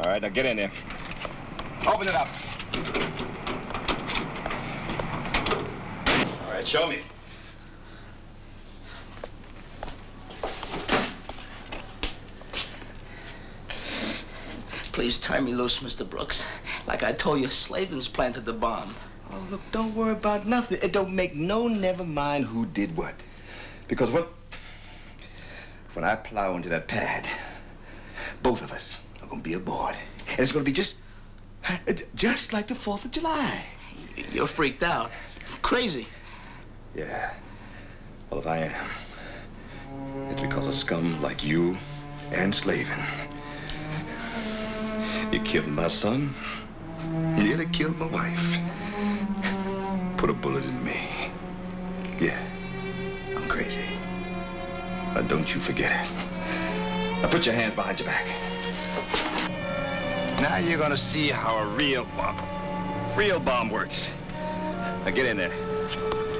All right, now get in there. Open it up. All right, show me. Please turn me loose, Mr. Brooks. Like I told you, Slavin's planted the bomb. Oh, look, don't worry about nothing. It don't make no never mind who did what. Because when I plow into that pad, both of us are gonna be aboard. And it's gonna be just like the 4th of July. You're freaked out. Crazy. Yeah. Well, if I am, it's because of scum like you and Slavin. You killed my son. You nearly killed my wife. Put a bullet in me. Yeah, I'm crazy. But don't you forget it. Now put your hands behind your back. Now you're gonna see how a real bomb works. Now get in there.